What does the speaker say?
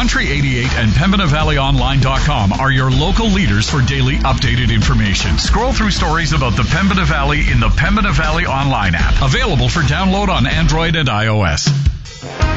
Country 88 and PembinaValleyOnline.com are your local leaders for daily updated information. Scroll through stories about the Pembina Valley in the Pembina Valley Online app, available for download on Android and iOS.